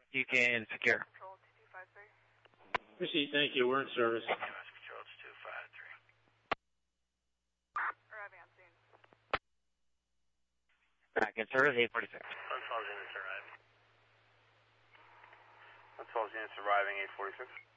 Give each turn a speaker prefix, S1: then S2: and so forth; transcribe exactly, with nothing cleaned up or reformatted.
S1: You can secure.
S2: Control two two five three.
S3: Proceed, thank you. We're in service.
S4: Control two five three.
S2: Arriving on scene.
S1: Back in service, eight forty-six.
S4: one twelve units arriving. one twelve units arriving, eight forty-six.